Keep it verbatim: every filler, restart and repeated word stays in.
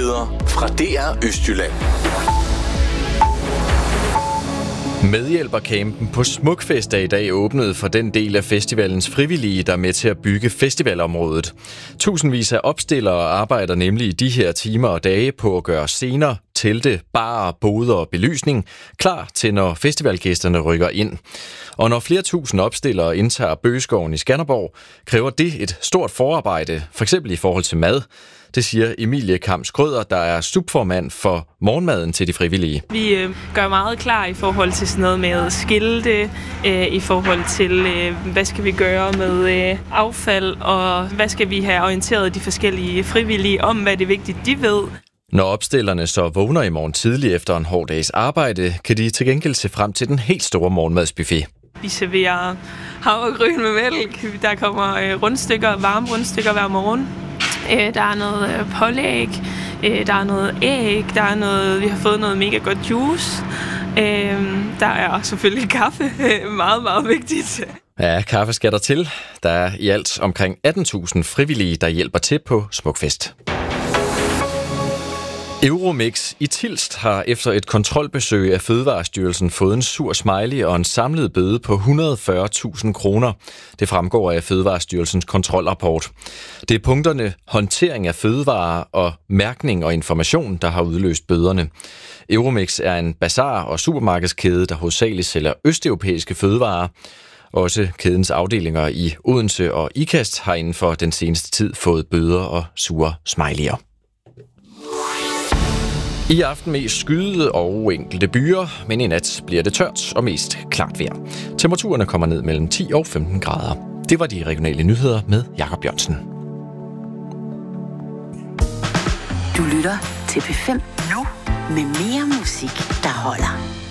Nyheder fra D R Østjylland. Medhjælpercampen på Smukfest er i dag åbnet for den del af festivalens frivillige, der er med til at bygge festivalområdet. Tusindvis af opstillere arbejder nemlig i de her timer og dage på at gøre scener, telte, barer, boder og belysning klar til, når festivalgæsterne rykker ind. Og når flere tusind opstillere indtager Bøgeskoven i Skanderborg, kræver det et stort forarbejde, f.eks. i forhold til mad. Det siger Emilie Kamp Skrøder, der er subformand for morgenmaden til de frivillige. Vi øh, gør meget klar i forhold til sådan noget med skilte, øh, i forhold til, øh, hvad skal vi gøre med øh, affald, og hvad skal vi have orienteret de forskellige frivillige om, hvad det er vigtigt, de ved. Når opstillerne så vågner i morgen tidlig efter en hård dags arbejde, kan de til gengæld se frem til den helt store morgenmadsbuffet. Vi serverer havregryn med mælk, der kommer øh, rundstykker, varme rundstykker hver morgen. Der er noget pålæg, der er noget æg, der er noget, vi har fået noget mega godt juice. Der er selvfølgelig kaffe, meget, meget vigtigt. Ja, kaffe skal der til. Der er i alt omkring atten tusind frivillige, der hjælper til på Smukfest. Euromix i Tilst har efter et kontrolbesøg af Fødevarestyrelsen fået en sur smiley og en samlet bøde på et hundrede og fyrre tusind kroner. Det fremgår af Fødevarestyrelsens kontrolrapport. Det er punkterne håndtering af fødevarer og mærkning og information, der har udløst bøderne. Euromix er en bazar- og supermarkedskæde, der hovedsageligt sælger østeuropæiske fødevarer. Også kædens afdelinger i Odense og Ikast har inden for den seneste tid fået bøder og sure smiley'er. I aften mest skyde og enkelte byer, men i nat bliver det tørt og mest klart vejr. Temperaturerne kommer ned mellem ti og femten grader. Det var de regionale nyheder med Jakob Jørgensen. Du lytter til P fem nu med mere musik, der holder.